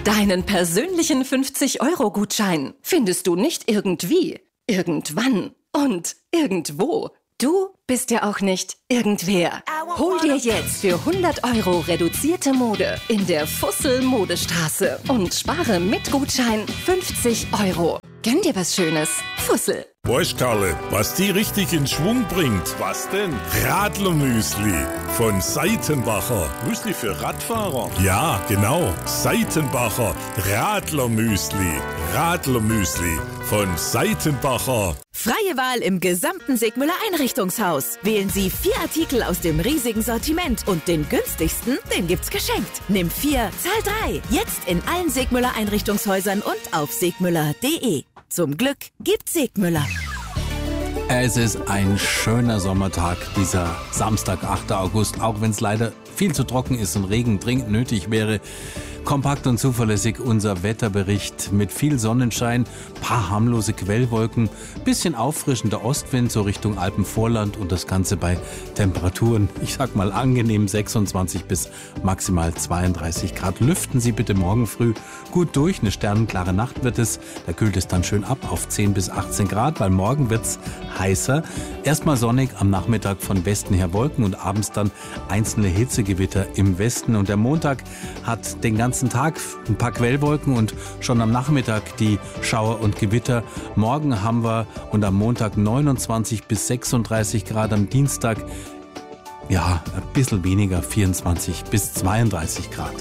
Deinen persönlichen 50-Euro-Gutschein findest du nicht irgendwie, irgendwann und irgendwo. Du bist ja auch nicht irgendwer. Hol dir jetzt für 100 Euro reduzierte Mode in der Fussel Modestraße und spare mit Gutschein 50 Euro. Gönn dir was Schönes. Fussel. Weißt Karle, was die richtig in Schwung bringt? Was denn? Radlermüsli von Seitenbacher. Müsli für Radfahrer? Ja, genau. Seitenbacher Radlermüsli. Radlermüsli von Seitenbacher. Freie Wahl im gesamten Sigmüller Einrichtungshaus. Wählen Sie 4 Artikel aus dem riesigen Sortiment und den günstigsten, den gibt's geschenkt. Nimm 4, zahl 3. Jetzt in allen Sigmüller Einrichtungshäusern und auf sigmüller.de. Zum Glück gibt's Sigmüller. Es ist ein schöner Sommertag, dieser Samstag, 8. August, auch wenn es leider viel zu trocken ist und Regen dringend nötig wäre. Kompakt und zuverlässig unser Wetterbericht mit viel Sonnenschein, paar harmlose Quellwolken, bisschen auffrischender Ostwind so Richtung Alpenvorland und das Ganze bei Temperaturen, ich sag mal angenehm 26 bis maximal 32 Grad. Lüften Sie bitte morgen früh gut durch, eine sternenklare Nacht wird es, da kühlt es dann schön ab auf 10 bis 18 Grad, weil morgen wird's heißer. Erstmal sonnig, am Nachmittag von Westen her Wolken und abends dann einzelne Hitzegewitter im Westen und der Montag hat den ganzen Tag ein paar Quellwolken und schon am Nachmittag die Schauer und Gewitter. Morgen haben wir und am Montag 29 bis 36 Grad, am Dienstag ja ein bisschen weniger, 24 bis 32 Grad.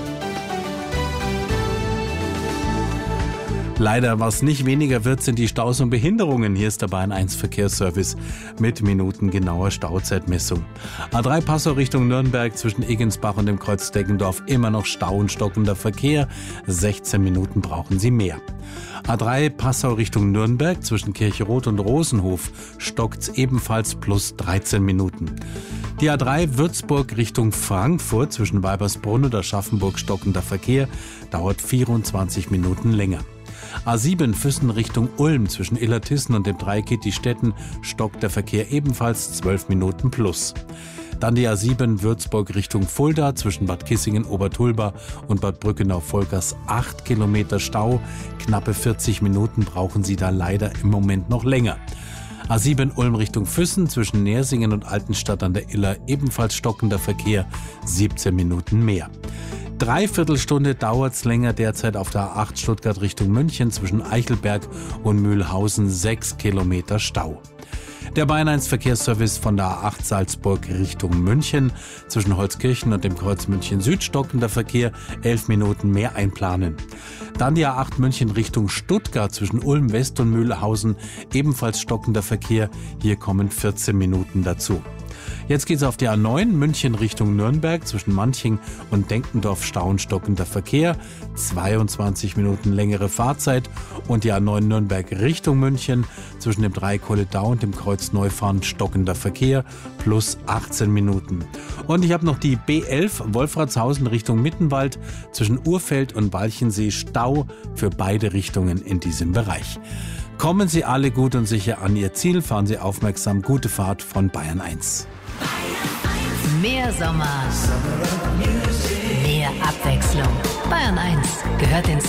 Leider, was nicht weniger wird, sind die Staus und Behinderungen. Hier ist der Bayern 1 Verkehrsservice mit minutengenauer Stauzeitmessung. A3 Passau Richtung Nürnberg zwischen Egensbach und dem Kreuz Deggendorf immer noch Stau und stockender Verkehr. 16 Minuten brauchen Sie mehr. A3 Passau Richtung Nürnberg zwischen Kircheroth und Rosenhof stockt's ebenfalls plus 13 Minuten. Die A3 Würzburg Richtung Frankfurt zwischen Weibersbrunn und Aschaffenburg stockender Verkehr dauert 24 Minuten länger. A7 Füssen Richtung Ulm zwischen Illertissen und dem Dreieck Kittistetten stockt der Verkehr ebenfalls 12 Minuten plus. Dann die A7 Würzburg Richtung Fulda zwischen Bad Kissingen, Obertulba und Bad Brückenau-Volkers 8 Kilometer Stau. Knappe 40 Minuten brauchen Sie da leider im Moment noch länger. A7 Ulm Richtung Füssen zwischen Nersingen und Altenstadt an der Iller ebenfalls stockender Verkehr, 17 Minuten mehr. Dreiviertelstunde dauert's länger derzeit auf der A8 Stuttgart Richtung München zwischen Eichelberg und Mühlhausen, 6 Kilometer Stau. Der Bayern 1 Verkehrsservice von der A8 Salzburg Richtung München zwischen Holzkirchen und dem Kreuz München Süd stockender Verkehr, 11 Minuten mehr einplanen. Dann die A8 München Richtung Stuttgart zwischen Ulm West und Mühlhausen, ebenfalls stockender Verkehr, hier kommen 14 Minuten dazu. Jetzt geht's auf die A9 München Richtung Nürnberg zwischen Manching und Denkendorf stockender Verkehr, 22 Minuten längere Fahrzeit und die A9 Nürnberg Richtung München zwischen dem Dreieck Holledau und dem Kreuz Neufahren stockender Verkehr plus 18 Minuten. Und ich habe noch die B11 Wolfratshausen Richtung Mittenwald zwischen Urfeld und Walchensee Stau für beide Richtungen in diesem Bereich. Kommen Sie alle gut und sicher an Ihr Ziel, fahren Sie aufmerksam, gute Fahrt von Bayern 1. Mehr Sommer, mehr Abwechslung. Bayern 1 gehört ins